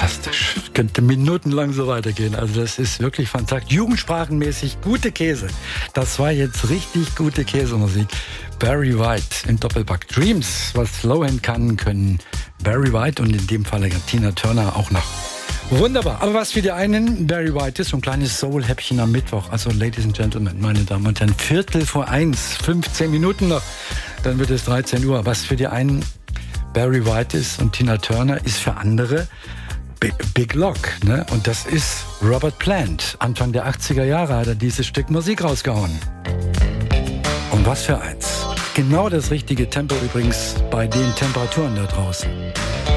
fantastisch. Könnte minutenlang so weitergehen. Also das ist wirklich fantastisch. Jugendsprachenmäßig gute Käse. Das war jetzt richtig gute Käsemusik. Barry White im Doppelpack. Dreams, was Lohan kann, können Barry White und in dem Fall Tina Turner auch noch. Wunderbar. Aber was für die einen Barry White ist, so ein kleines Soul-Häppchen am Mittwoch. Also Ladies and Gentlemen, meine Damen und Herren, 1:15, 15 Minuten noch, dann wird es 13 Uhr. Was für die einen Barry White ist und Tina Turner, ist für andere Big Lock. Ne? Und das ist Robert Plant. Anfang der 80er Jahre hat er dieses Stück Musik rausgehauen. Und was für eins. Genau das richtige Tempo übrigens bei den Temperaturen da draußen.